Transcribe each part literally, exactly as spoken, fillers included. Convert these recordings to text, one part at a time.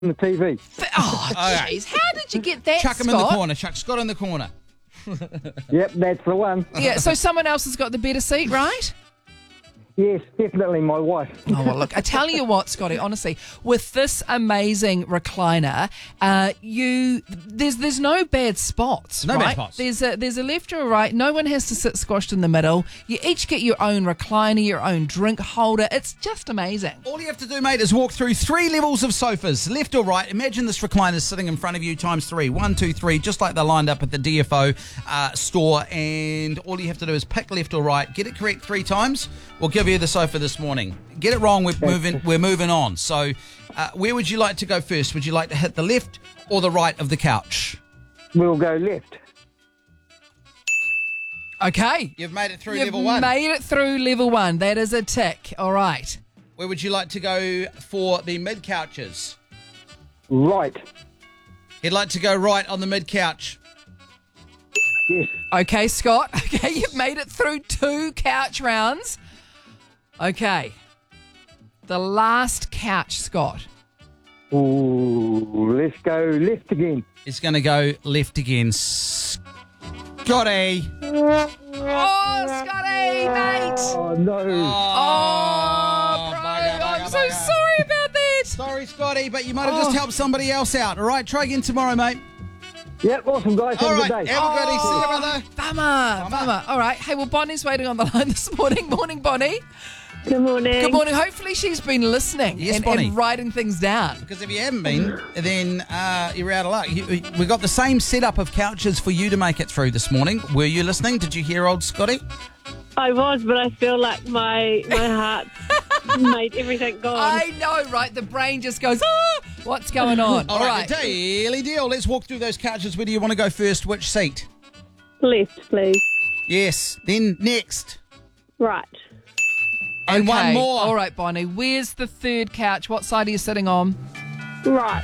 the T V. Oh, Okay. jeez. How did you get that, Chuck him Scott? in the corner. Chuck Scott in the corner. Yep, that's the one. Yeah, so someone else has got the better seat, right? Yes, definitely my wife. Oh, well, look, I tell you what, Scotty, honestly, with this amazing recliner, uh, you there's there's no bad spots, No right? bad spots. There's a, there's a left or a right. No one has to sit squashed in the middle. You each get your own recliner, your own drink holder. It's just amazing. All you have to do, mate, is walk through three levels of sofas, left or right. Imagine this recliner sitting in front of you times three. One, two, three, just like they're lined up at the D F O uh, store. And all you have to do is pick left or right, get it correct three times. We'll give you the sofa this morning. Get it wrong, we're moving, we're moving on. So uh, where would you like to go first? Would you like to hit the left or the right of the couch? We'll go left. Okay. You've made it through You've level one. made it through level one. That is a tick. All right. Where would you like to go for the mid couches? Right. You'd like to go right on the mid couch. Yes. Okay, Scott. Okay, you've made it through two couch rounds. Okay. The last couch, Scott. Ooh, let's go left again. It's going to go left again. Scotty. Oh, Scotty, mate. Oh, no. Oh, bro. bugger, bugger, I'm so bugger. sorry about that. Sorry, Scotty, but you might have Oh. just helped somebody else out. All right, try again tomorrow, mate. Yep, awesome, guys. Have All a right, good day. have a good day. See you, brother. Bummer, bummer. All right. Hey, well, Bonnie's waiting on the line this morning. Morning, Bonnie. Good morning. Good morning. Hopefully she's been listening Yes, and, Bonnie. and writing things down. Because if you haven't been, then uh, you're out of luck. You, we got the same setup of couches for you to make it through this morning. Were you listening? Did you hear old Scotty? I was, but I feel like my my heart made everything gone. I know, right? The brain just goes, ah, what's going on? All right, the daily deal. Let's walk through those couches. Where do you want to go first? Which seat? Left, please. Yes. Then next. Right. And one Okay. more. All right, Bonnie. Where's the third couch? What side are you sitting on? Right.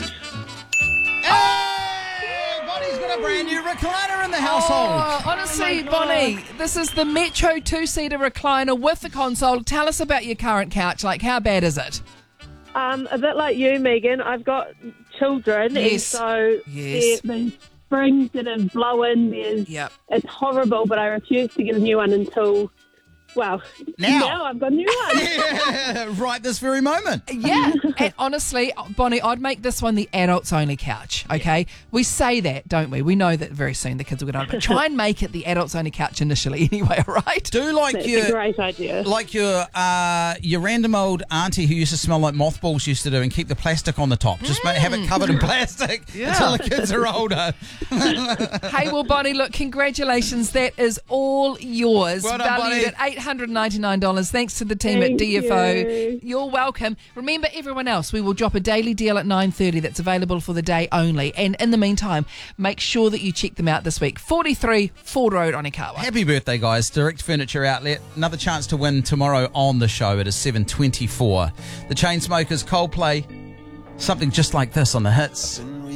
Hey! Bonnie's got a brand new recliner in the household. Oh, honestly, Oh my Bonnie, this is the Metro two-seater recliner with the console. Tell us about your current couch. Like, how bad is it? Um, a bit like you, Megan, I've got children, and Yes. so Yes. there- there's springs that are blowing. There's, Yep. It's horrible, but I refuse to get a new one until, well, Now. I've got a new one. Yeah, right this very moment. Yeah, and honestly, Bonnie, I'd make this one the adults only couch, okay? We say that, don't we? We know that very soon the kids will get on it, but try and make it the adults only couch initially anyway, all right? Do like That's a your great idea. like your uh, your random old auntie who used to smell like mothballs used to do, and keep the plastic on the top. Just ma- have it covered in plastic Yeah. until the kids are older. Hey, well, Bonnie, look, congratulations. That is all yours. Well done, valued Bonnie. at eight hundred ninety-nine dollars. Thanks to the team at Thank D F O. you. You're welcome. Remember, everyone else, we will drop a daily deal at nine thirty that's available for the day only. And in the meantime, make sure that you check them out this week. forty-three Ford Road, Onikawa. Happy birthday, guys. Direct Furniture Outlet. Another chance to win tomorrow on the show. It is seven twenty-four. The Chainsmokers, Coldplay. Something just like this on the hits.